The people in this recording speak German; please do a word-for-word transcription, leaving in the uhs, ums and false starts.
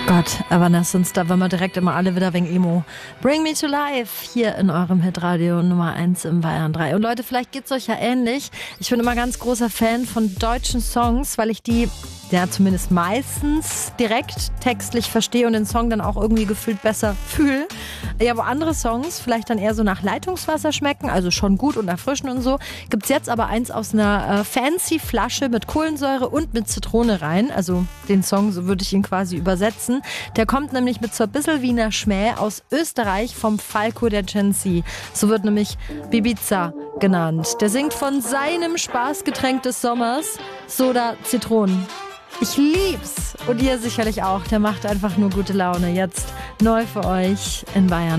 Gott, Evanescence, da waren wir direkt immer alle wieder wegen Emo. Bring Me to Life, hier in eurem Hitradio Nummer eins im Bayern drei. Und Leute, vielleicht geht's euch ja ähnlich. Ich bin immer ganz großer Fan von deutschen Songs, weil ich die ja zumindest meistens direkt textlich verstehe und den Song dann auch irgendwie gefühlt besser fühle. Ja, wo andere Songs vielleicht dann eher so nach Leitungswasser schmecken, also schon gut und erfrischend und so, gibt's jetzt aber eins aus einer äh, fancy Flasche mit Kohlensäure und mit Zitrone rein. Also den Song, so würde ich ihn quasi übersetzen. Der kommt nämlich mit so ein bisschen Wiener Schmäh aus Österreich vom Falco der Gen Z. So wird nämlich Bibiza genannt. Der singt von seinem Spaßgetränk des Sommers, Soda Zitronen. Ich lieb's. Und ihr sicherlich auch. Der macht einfach nur gute Laune. Jetzt neu für euch in Bayern.